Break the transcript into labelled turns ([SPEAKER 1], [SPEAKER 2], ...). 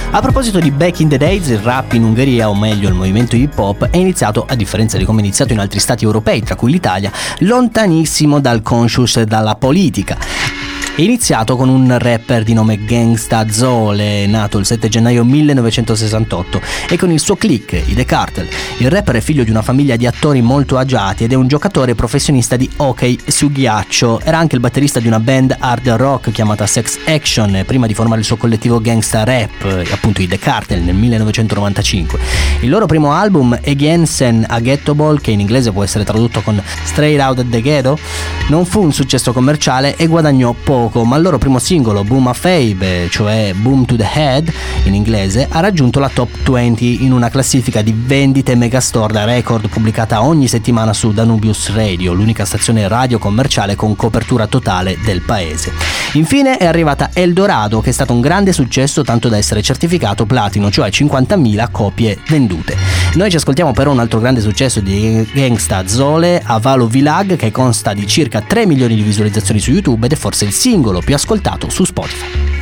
[SPEAKER 1] A proposito di Back in the Days, il rap in Ungheria, o meglio il movimento hip hop, è iniziato, a differenza di come è iniziato in altri stati europei, tra cui l'Italia, lontanissimo dal conscious e dalla politica. È iniziato con un rapper di nome Gangsta Zole, nato il 7 gennaio 1968, e con il suo clique, i The Cartel. Il rapper è figlio di una famiglia di attori molto agiati ed è un giocatore professionista di hockey su ghiaccio. Era anche il batterista di una band hard rock chiamata Sex Action, prima di formare il suo collettivo Gangsta Rap, appunto i The Cartel, nel 1995. Il loro primo album, Against a Ghetto Ball, che in inglese può essere tradotto con Straight Out of the Ghetto, non fu un successo commerciale e guadagnò poco, ma il loro primo singolo, Boom a Fabe, cioè Boom to the Head in inglese, ha raggiunto la top 20 in una classifica di vendite Megastore da record pubblicata ogni settimana su Danubius Radio, l'unica stazione radio commerciale con copertura totale del paese. Infine è arrivata Eldorado, che è stato un grande successo, tanto da essere certificato platino, cioè 50.000 copie vendute. Noi ci ascoltiamo però un altro grande successo di Gangsta Zole, Avalo Vilag, che consta di circa 3 milioni di visualizzazioni su YouTube ed è forse il singolo più ascoltato su Spotify.